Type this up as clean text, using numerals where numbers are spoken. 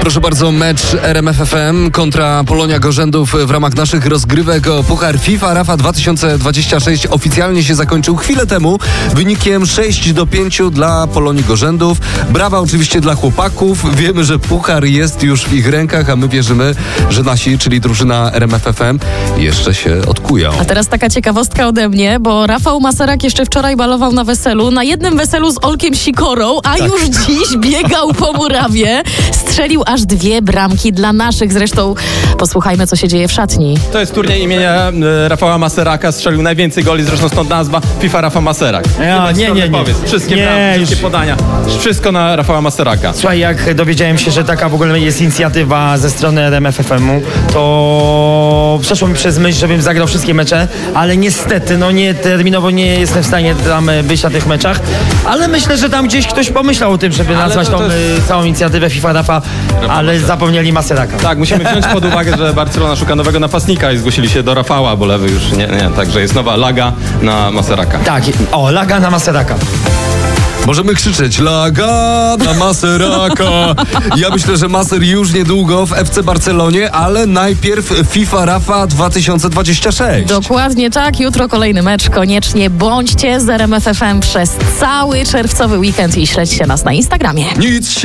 Proszę bardzo, mecz RMF FM kontra Polonia Gorzędów w ramach naszych rozgrywek o Puchar FIFA Rafa 2026 oficjalnie się zakończył chwilę temu wynikiem 6-5 dla Polonii Gorzędów. Brawa oczywiście dla chłopaków. Wiemy, że puchar jest już w ich rękach, a my wierzymy, że nasi, czyli drużyna RMF FM, jeszcze się odkują. A teraz taka ciekawostka ode mnie, bo Rafał Maserak jeszcze wczoraj balował na weselu. Na jednym weselu z Olkiem Sikorą, a już dziś biegał po murawie. Strzelił aż 2 bramki dla naszych. Zresztą posłuchajmy, co się dzieje w szatni. To jest turniej imienia Rafała Maseraka. Strzelił najwięcej goli, zresztą stąd nazwa FIFA Rafa Maserak. Nie. Powiedz. Wszystkie bramki, wszystkie podania. Wszystko na Rafała Maseraka. Słuchaj, jak dowiedziałem się, że taka w ogóle jest inicjatywa ze strony RMF FM-u, to przeszło mi przez myśl, żebym zagrał wszystkie mecze, ale niestety, nie terminowo nie jestem w stanie tam być na tych meczach, ale myślę, że tam gdzieś ktoś pomyślał o tym, żeby nazwać tą całą inicjatywę FIFA Rafa, ale zapomnieli Maseraka. Tak, musimy wziąć pod uwagę, że Barcelona szuka nowego napastnika i zgłosili się do Rafała, bo lewy już nie, także jest nowa laga na Maseraka. Tak, laga na Maseraka. Możemy krzyczeć Laga na Maseraka. Ja myślę, że Maser już niedługo w FC Barcelonie, ale najpierw FIFA Rafa 2026. Dokładnie tak. Jutro kolejny mecz. Koniecznie bądźcie z RMF FM przez cały czerwcowy weekend i śledźcie nas na Instagramie. Nic się